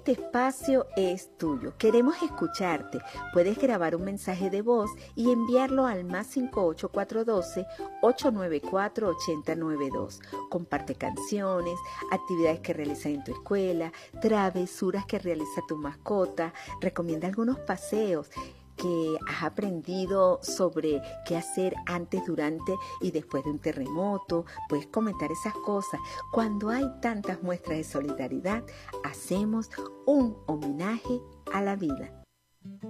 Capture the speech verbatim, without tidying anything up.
Este espacio es tuyo. Queremos escucharte. Puedes grabar un mensaje de voz y enviarlo al más cinco ocho cuatro uno dos, ocho nueve cuatro, ocho cero nueve dos. Comparte canciones, actividades que realizas en tu escuela, travesuras que realiza tu mascota. Recomienda algunos paseos que has aprendido sobre qué hacer antes, durante y después de un terremoto. Puedes comentar esas cosas. Cuando hay tantas muestras de solidaridad, hacemos un homenaje a la vida.